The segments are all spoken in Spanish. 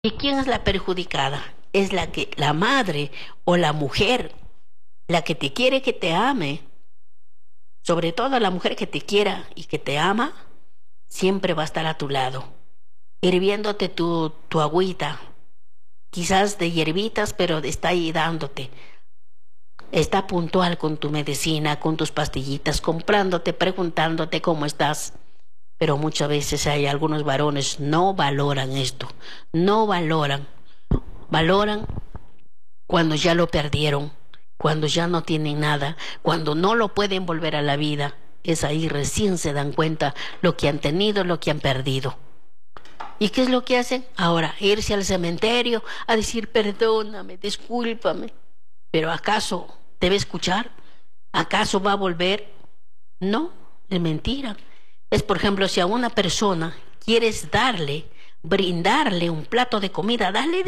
¿Y quién es la perjudicada? Es la madre o la mujer, la que te quiere que te ame. Sobre todo la mujer que te quiera y que te ama, siempre va a estar a tu lado, hirviéndote tu agüita, quizás de hierbitas, pero está ahí dándote. Está puntual con tu medicina, con tus pastillitas, comprándote, preguntándote cómo estás. Pero muchas veces hay algunos varones no valoran esto, no valoran. Valoran cuando ya lo perdieron, cuando ya no tienen nada, cuando no lo pueden volver a la vida. Es ahí recién se dan cuenta lo que han tenido, lo que han perdido. ¿Y qué es lo que hacen? Ahora, irse al cementerio a decir perdóname, discúlpame. ¿Pero acaso debe escuchar? ¿Acaso va a volver? No, es mentira. Es, por ejemplo, si a una persona quieres brindarle un plato de comida, dale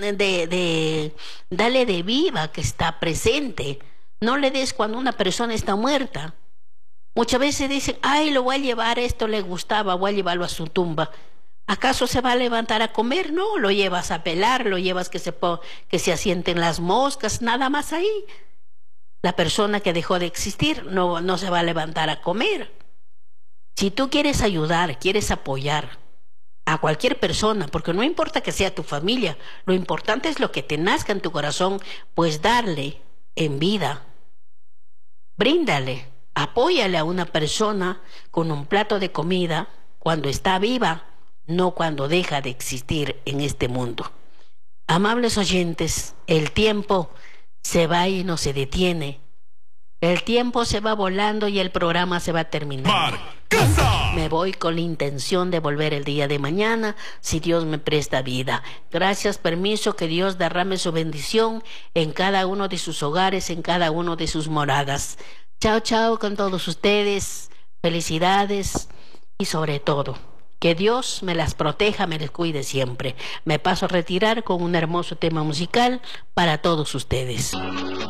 dale de viva que está presente. No le des cuando una persona está muerta. Muchas veces dicen, ay, lo voy a llevar, esto le gustaba, voy a llevarlo a su tumba. ¿Acaso se va a levantar a comer? No, lo llevas a pelar, lo llevas que se asienten las moscas, nada más ahí. La persona que dejó de existir no se va a levantar a comer. Si tú quieres ayudar, quieres apoyar a cualquier persona, porque no importa que sea tu familia, lo importante es lo que te nazca en tu corazón, pues darle en vida. Bríndale, apóyale a una persona con un plato de comida cuando está viva, no cuando deja de existir en este mundo. Amables oyentes, el tiempo se va y no se detiene. El tiempo se va volando y el programa se va terminando. Me voy con la intención de volver el día de mañana, si Dios me presta vida. Gracias, permiso, que Dios derrame su bendición en cada uno de sus hogares, en cada uno de sus moradas. Chao, chao con todos ustedes. Felicidades y sobre todo, que Dios me las proteja, me les cuide siempre. Me paso a retirar con un hermoso tema musical para todos ustedes.